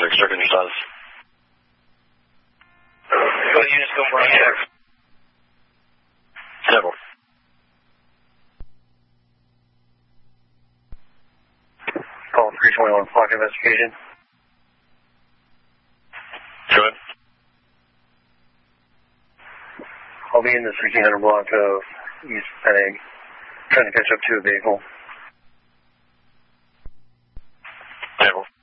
circuit status. What units go for check? Several. Call 321 clock investigation. Go ahead. I'll be in the 1600 block of East Penang, trying to catch up to a vehicle. Several.